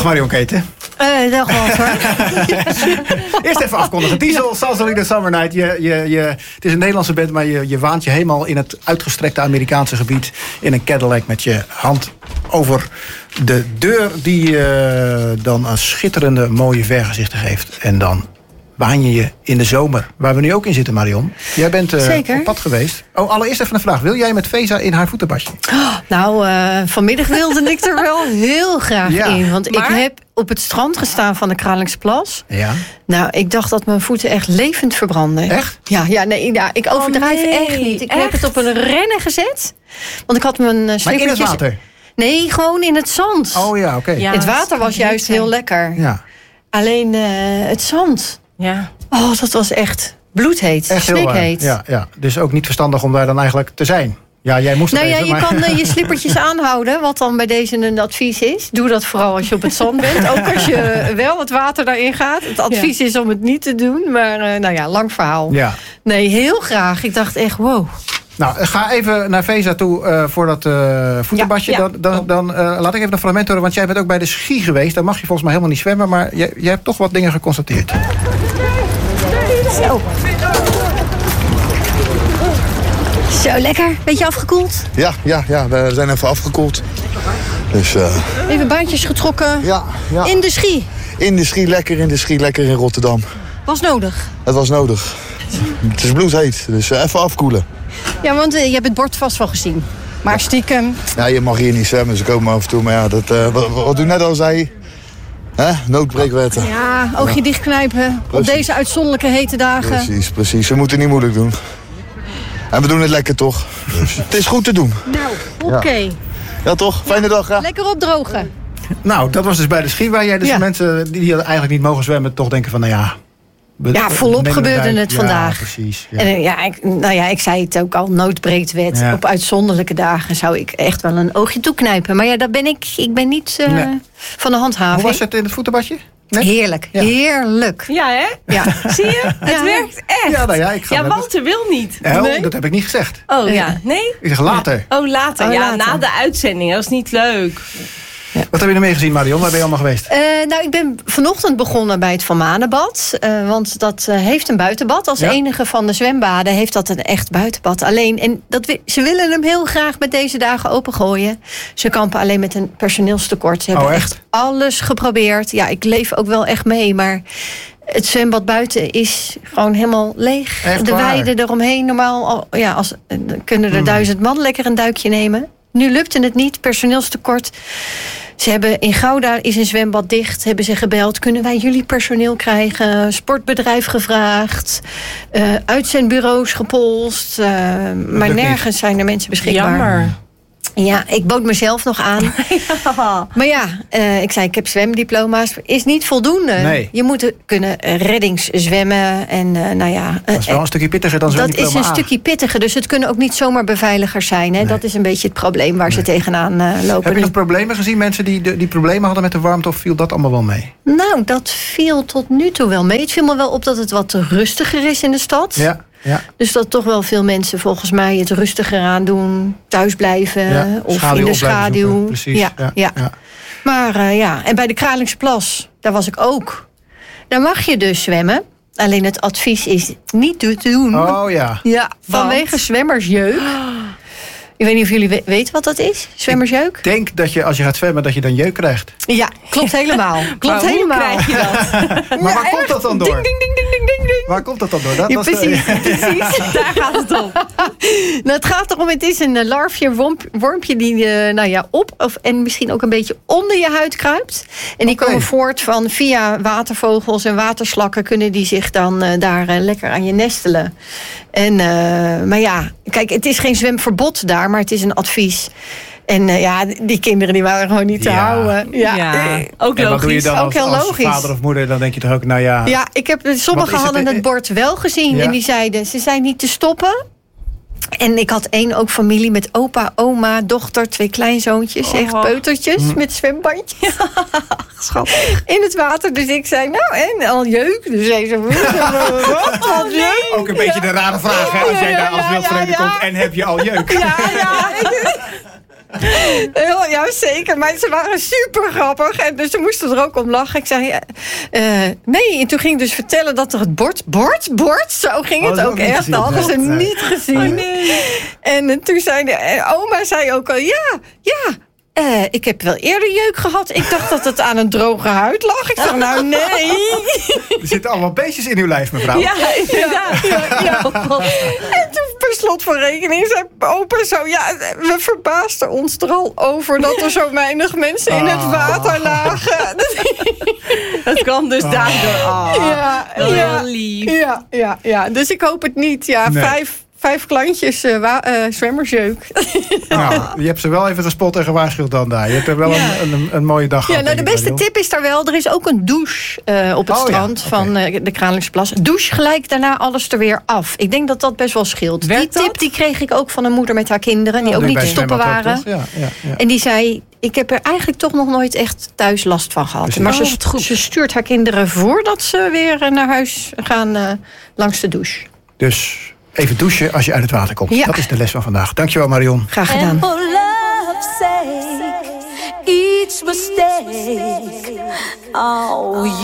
Dag Marion Keten. Dag Walter. Eerst even afkondigen. Diesel, Salsa Summer Night. Het is een Nederlandse band, maar je waant je helemaal in het uitgestrekte Amerikaanse gebied. In een Cadillac met je hand over de deur die dan een schitterende mooie vergezichten geeft. En dan waan je in de zomer, waar we nu ook in zitten, Marion. Jij bent op pad geweest. Oh, allereerst even een vraag. Wil jij met Feza in haar voetenbadje? Vanmiddag wilde ik er wel heel graag in. Want ik heb op het strand gestaan van de Kralingsplas. Ja. Nou, ik dacht dat mijn voeten echt levend verbranden. Echt? Ja, ik overdrijf echt niet. Ik heb het op een rennen gezet. Want ik had mijn slippertjes... Maar in het water? Nee, gewoon in het zand. Oh ja, oké. Ja, het water was juist heel lekker. Ja. Alleen het zand. Ja. Oh, dat was echt bloedheet. Echt heel snikheet. Ja. Dus ook niet verstandig om daar dan eigenlijk te zijn. Ja, jij moest je kan je slippertjes aanhouden, wat dan bij deze een advies is. Doe dat vooral als je op het zand bent. Ook als je wel het water daarin gaat. Het advies is om het niet te doen. Maar lang verhaal. Ja. Nee, heel graag. Ik dacht echt, wow. Nou, ga even naar Feza toe voor dat voetenbadje. Ja. Dan laat ik even een fragment horen, want jij bent ook bij de Schie geweest. Daar mag je volgens mij helemaal niet zwemmen, maar jij hebt toch wat dingen geconstateerd. Zo, lekker. Beetje afgekoeld? Ja, we zijn even afgekoeld. Dus, even baantjes getrokken. Ja. In de Schie? In de Schie, lekker in Rotterdam. Was nodig? Het was nodig. Het is bloedheet, dus even afkoelen. Ja, want je hebt het bord vast wel gezien. Maar stiekem... Ja, je mag hier niet zwemmen, ze komen af en toe. Maar ja, wat u net al zei... noodbreekwetten. Ja, oogje dichtknijpen. Op deze uitzonderlijke hete dagen. Precies. We moeten niet moeilijk doen. En we doen het lekker, toch? Dus het is goed te doen. Nou, oké. Ja, toch? Fijne dag, hè? Lekker opdrogen. Nou, dat was dus bij de Schie, waar jij dus mensen die eigenlijk niet mogen zwemmen toch denken van, volop gebeurde het vandaag. Precies. Ja. En ik zei het ook al, noodbreektwet. Ja. Op uitzonderlijke dagen zou ik echt wel een oogje toeknijpen. Maar dat ben ik. Ik ben niet van de handhaving. Hoe was het in het voetenbadje? Nee? Heerlijk, heerlijk. Ja, hè? Ja. Zie je? Het werkt echt. Ja, Walter wil niet. Nee? Dat heb ik niet gezegd. Oh ja, nee? Ik zeg later. Oh, later. Ja, na de uitzending. Dat is niet leuk. Ja. Wat heb je er mee gezien, Marion? Waar ben je allemaal geweest? Ik ben vanochtend begonnen bij het Van Manenbad. Want dat heeft een buitenbad. Als enige van de zwembaden heeft dat een echt buitenbad. Alleen, en ze willen hem heel graag met deze dagen opengooien. Ze kampen alleen met een personeelstekort. Ze hebben echt alles geprobeerd. Ja, ik leef ook wel echt mee, maar... Het zwembad buiten is gewoon helemaal leeg. Echt de weide eromheen. Normaal kunnen er 1000 man lekker een duikje nemen. Nu lukte het niet, personeelstekort. Ze hebben in Gouda is een zwembad dicht. Hebben ze gebeld, kunnen wij jullie personeel krijgen? Sportbedrijf gevraagd. Uitzendbureaus gepolst. Maar nergens zijn er mensen beschikbaar. Jammer. Ja, ik bood mezelf nog aan. Ja. Maar ik zei, ik heb zwemdiploma's. Is niet voldoende. Nee. Je moet kunnen reddingszwemmen. En dat is wel een stukje pittiger dan zwemdiploma. Dat is een stukje pittiger. Dus het kunnen ook niet zomaar beveiligers zijn. Hè? Nee. Dat is een beetje het probleem waar ze tegenaan lopen. Heb je nog problemen gezien? Mensen die problemen hadden met de warmte? Of viel dat allemaal wel mee? Nou, dat viel tot nu toe wel mee. Het viel me wel op dat het wat rustiger is in de stad. Ja. Dus dat toch wel veel mensen volgens mij het rustiger aan doen. Thuis blijven of in de schaduw. Precies. Ja. Maar en bij de Kralingse Plas, daar was ik ook. Daar mag je dus zwemmen. Alleen het advies is niet te doen. Oh ja. Ja, vanwege zwemmersjeuk. Ik weet niet of jullie weten wat dat is, zwemmersjeuk. Ik denk dat je als je gaat zwemmen, dat je dan jeuk krijgt. Ja, klopt helemaal. Hoe krijg je dat? Maar waar komt dat dan door? Ding, ding, ding, ding, ding, ding, ding. Waar komt dat dan door? Precies. Daar gaat het om. Het gaat erom, het is een larfje, wormpje die en misschien ook een beetje onder je huid kruipt. En die komen voort van via watervogels en waterslakken kunnen die zich dan daar lekker aan je nestelen. En, kijk, het is geen zwemverbod daar, maar het is een advies. En die kinderen die waren gewoon niet te houden. Ja, ook logisch. En wat doe je dan ook heel als logisch. vader of moeder? Dan denk je toch ook, Ja, sommigen hadden het bord wel gezien. Ja? En die zeiden, ze zijn niet te stoppen. En ik had ook familie met opa, oma, dochter, 2 kleinzoontjes. Echt peutertjes met zwembandjes. Schattig. In het water. Dus ik zei, en al jeuk. Dus zei ze, wat jeuk? Ook een beetje de rare vraag, hè? Als jij daar als wildvreemde komt en heb je al jeuk. Ja. Ja, zeker. Maar ze waren super grappig. En dus ze moesten er ook om lachen. Ik zei, nee. En toen ging ik dus vertellen dat er het bord. Zo ging het ook echt. Dat hadden ze niet gezien. Oh, nee. En toen zei oma zei ook al, ja. Ik heb wel eerder jeuk gehad. Ik dacht dat het aan een droge huid lag. Ik dacht, nou nee. Er zitten allemaal beestjes in uw lijf, mevrouw. Ja, inderdaad. Ja. En toen per slot van rekening zei opa zo... Ja, we verbaasden ons er al over dat er zo weinig mensen in het water lagen. Dat kwam dus daardoor. Ja, lief. Ja. Dus ik hoop het niet. Ja, Nee. 5 klantjes zwemmersjeuk. Nou, je hebt ze wel even gespot en gewaarschuwd dan daar. Je hebt er wel een mooie dag gehad. Ja, nou, de beste tip is daar wel. Er is ook een douche op het strand van de Kralingsplas. Douche gelijk daarna alles er weer af. Ik denk dat dat best wel scheelt. Die tip die kreeg ik ook van een moeder met haar kinderen. Die ook niet te stoppen waren. Ja. En die zei... Ik heb er eigenlijk toch nog nooit echt thuis last van gehad. Precies. Maar ze stuurt haar kinderen voordat ze weer naar huis gaan langs de douche. Dus even douchen als je uit het water komt. Ja. Dat is de les van vandaag. Dankjewel, Marion. Graag gedaan. And for love's sake, each mistake, oh,